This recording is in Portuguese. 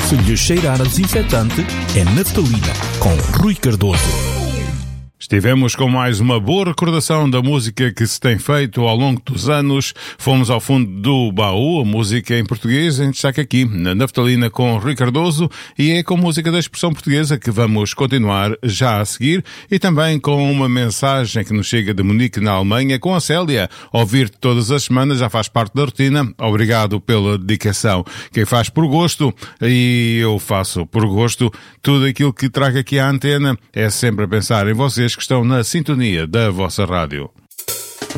Se lhe cheirar a desinfetante, é naftalina, com Rui Cardoso. Estivemos com mais uma boa recordação da música que se tem feito ao longo dos anos. Fomos ao fundo do baú, a música em português, em destaque aqui, na Naftalina com Rui Cardoso, e é com música da expressão portuguesa que vamos continuar já a seguir, e também com uma mensagem que nos chega de Munique, na Alemanha, com a Célia. Ouvir-te todas as semanas já faz parte da rotina. Obrigado pela dedicação. Quem faz por gosto, e eu faço por gosto, tudo aquilo que trago aqui à antena é sempre a pensar em vocês que estão na sintonia da vossa rádio.